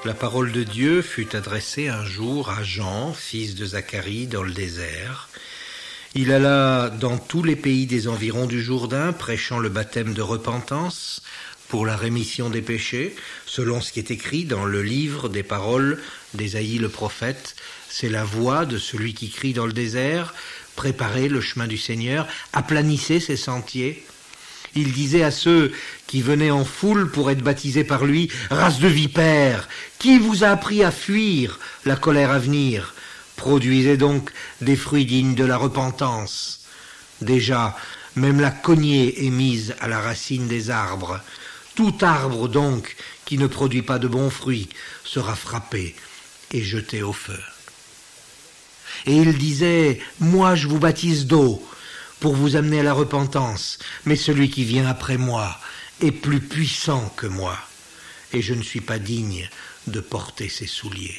La parole de Dieu fut adressée un jour à Jean, fils de Zacharie, dans le désert. Il alla dans tous les pays des environs du Jourdain, prêchant le baptême de repentance pour la rémission des péchés, selon ce qui est écrit dans le livre des paroles d'Ésaïe le prophète. C'est la voix de celui qui crie dans le désert, préparez le chemin du Seigneur, aplanissez ses sentiers. Il disait à ceux qui venaient en foule pour être baptisés par lui, « Race de vipères, qui vous a appris à fuir la colère à venir ? Produisez donc des fruits dignes de la repentance. » Déjà, même la cognée est mise à la racine des arbres. Tout arbre donc qui ne produit pas de bons fruits sera frappé et jeté au feu. Et il disait, « Moi je vous baptise d'eau, pour vous amener à la repentance, mais celui qui vient après moi est plus puissant que moi, et je ne suis pas digne de porter ses souliers.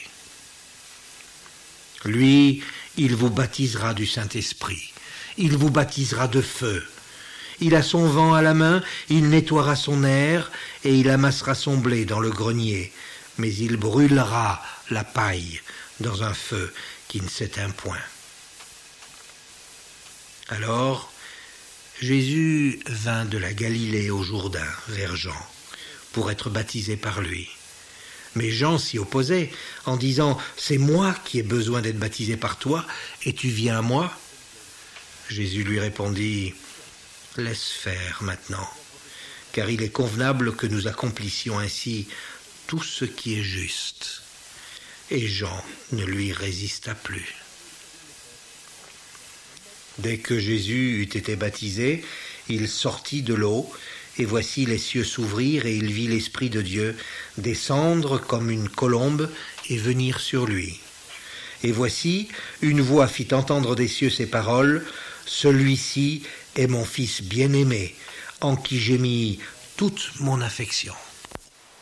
Lui, il vous baptisera du Saint-Esprit, il vous baptisera de feu. Il a son vent à la main, il nettoiera son aire, et il amassera son blé dans le grenier, mais il brûlera la paille dans un feu qui ne s'éteint point. » Alors, Jésus vint de la Galilée au Jourdain, vers Jean, pour être baptisé par lui. Mais Jean s'y opposait, en disant « C'est moi qui ai besoin d'être baptisé par toi, et tu viens à moi ?» Jésus lui répondit « Laisse faire maintenant, car il est convenable que nous accomplissions ainsi tout ce qui est juste. » Et Jean ne lui résista plus. Dès que Jésus eut été baptisé, il sortit de l'eau, et voici les cieux s'ouvrirent, et il vit l'Esprit de Dieu descendre comme une colombe et venir sur lui. Et voici, une voix fit entendre des cieux ces paroles, « Celui-ci est mon Fils bien-aimé, en qui j'ai mis toute mon affection. »